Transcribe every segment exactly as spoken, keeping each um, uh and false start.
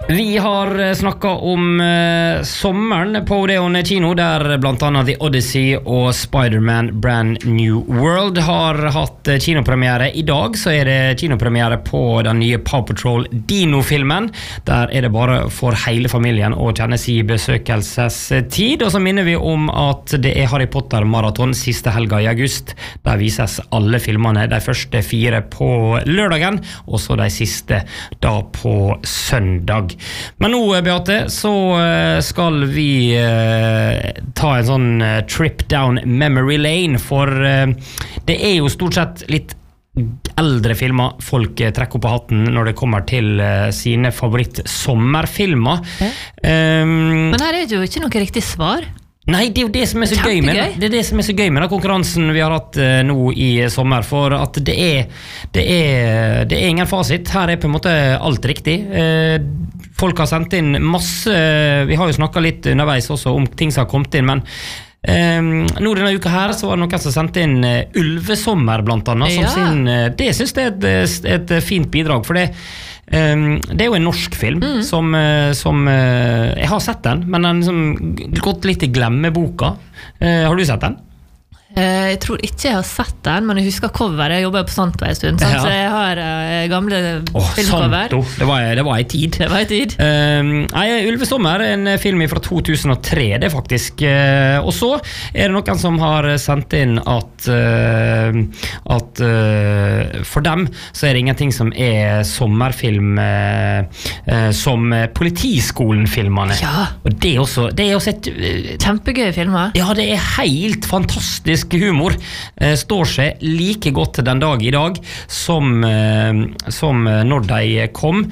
Vi har snakket om uh, sommeren på Odeon kino, der blant annet The Odyssey og Spider-Man Brand New World har hatt kinopremiere. I dag så er det kinopremiere på den nye Paw Patrol Dino-filmen. Der er det bare for hele familien å kjenne sin besøkelsestid. Og så minner vi om at det er Harry Potter-maraton siste helga i august. Der vises alle filmene, de første fire på lørdagen, og så de siste da på søndag. Men nå, Beate, så skal vi uh, ta en sånn uh, trip down memory lane, for uh, det er jo stort sett litt eldre filmer folk uh, trekker opp på hatten når det kommer til uh, sine favoritt-sommerfilmer. Ja. Um, Men her er det jo ikke noe riktig svar. Nei, det er jo det som er så gøy med det. Det er det som er så gøy med den konkurransen vi har hatt uh, nå i sommer, for at det er, det er det er ingen fasit. Her er på en måte alt riktig. Uh, folk har sendt inn masse, vi har jo snakket litt underveis også om ting som har kommet inn, men Um, nå denne uka her så var det noen som sendte inn uh, Ulvesommer blant annet, som ja. sin, uh, det synes jeg er et, et, et fint bidrag, for det, um, det er jo en norsk film mm. som, uh, som uh, jeg har sett den, men den liksom gått litt i glemmeboka. Uh, har du sett den? Uh, jeg tror ikke jeg har sett den, men jeg husker cover. Jeg jobbet på Santo en stund, ja. Så jeg har uh, gamle oh, filmcover. Santo, det var, det var en tid. Det var en tid. Uh, nei, Ulvesommer er en film fra to tusen og tre, det faktisk. Uh, og så er det noen som har sendt inn at, uh, at uh, for dem så er det ingenting som er sommerfilm uh, uh, som Politiskolen-filmene. Ja. Og det er også, det er også et... Uh, Kjempegøye filmer. Ja, det er helt fantastisk humor, eh, står seg like godt den dag i dag som, eh, som når de kom,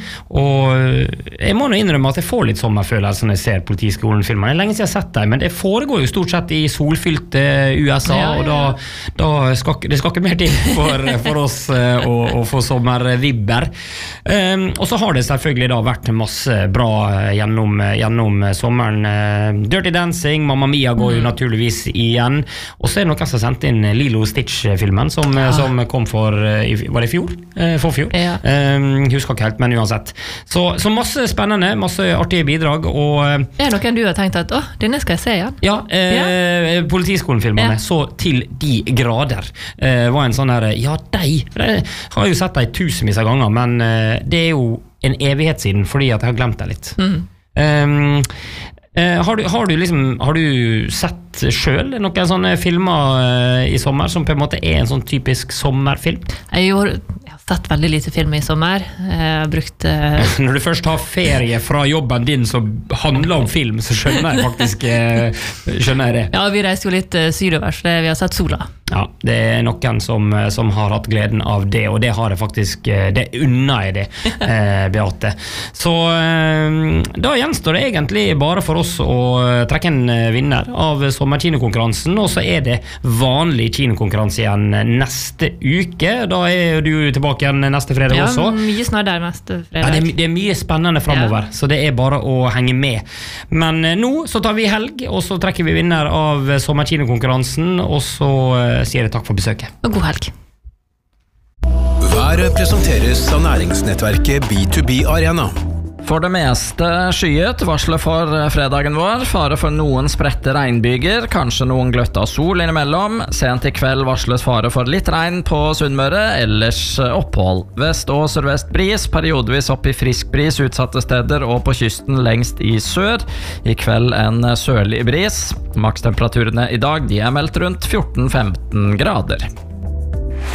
og jeg må nå innrømme at jeg får litt sommerfølelse når jeg ser Politiskolen-filmene. Det er lenge siden jeg har sett dem, men det foregår jo stort sett i solfylte U S A, ja, ja. Og da, da skal det skal ikke mer til for, for oss eh, å, å få sommervibber. Um, og så har det selvfølgelig da vært masse bra gjennom, gjennom sommeren. Dirty Dancing, Mamma Mia går jo mm. naturligvis igjen, og så er det noen som har sendt inn Lilo Stitch-filmen som, ja. som kom for, var det i fjor? Eh, forfjor? Ja. Um, husker ikke helt, men uansett. Så, så masse spennende, masse artige bidrag. Og, er det noen du har tenkt at, åh, denne skal jeg se igjen? Ja, eh, ja. Politiskolen-filmene, ja. Så til de grader. Eh, var en sånn her, ja, de, jeg har jo sett de tusenvis av ganger, men eh, det er jo en evighet siden, fordi at jeg har glemt det litt. Mm. Um, Uh, har, du, har, du liksom, har du sett selv noen sånne filmer uh, i sommer som på en måte er en sånn typisk sommerfilm? Jeg, gjorde, jeg har sett veldig lite film i sommer. Jeg har brukt uh... Når du først har ferie fra jobben din som handler om film, så skjønner jeg faktisk uh, skjønner jeg det. Ja, vi reiste jo litt uh, sydover, så det, vi har sett sola. Ja, det er noen som, som har hatt gleden av det, og det har jeg faktisk, det unner jeg det, eh, Beate. Så eh, da gjenstår det egentlig bare for oss å trekke en vinner av sommerkinokonkurransen, og så er det vanlig kinokonkurranse igjen neste uke. Da er du tilbake igjen neste fredag ja, også. Ja, mye snart der neste fredag. Ja, det, er, det er mye spennende fremover, ja. Så det er bare å henge med. Men eh, nå så tar vi helg, og så trekker vi vinner av sommerkinokonkurransen, og så sier jeg takk for besøket. Og god helg. Været presenteres av næringsnettverket B to B Arena. For det meste skyet, varslet for fredagen vår. Fare for noen spredte regnbyger, kanskje noen gløtta sol innimellom. Sent i kveld varsles fare for litt regn på Sunnmøre, ellers opphold. Vest- og sørvest bris, periodevis opp i frisk bris utsatte steder og på kysten lengst i sør. I kveld en sørlig bris. Makstemperaturene i dag de er meldt rundt fjorten til femten grader.